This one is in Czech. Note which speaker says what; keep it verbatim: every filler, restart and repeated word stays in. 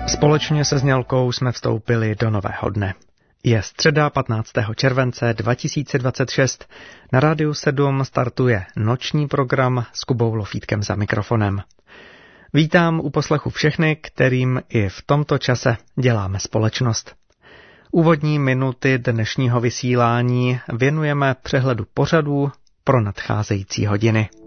Speaker 1: Společně se Znělkou jsme vstoupili do nového dne. Je středa patnáctého července dva tisíce dvacet šest. Na Rádiu sedm startuje noční program s Kubou Lofítkem za mikrofonem. Vítám u poslechu všechny, kterým i v tomto čase děláme společnost. Úvodní minuty dnešního vysílání věnujeme přehledu pořadů pro nadcházející hodiny.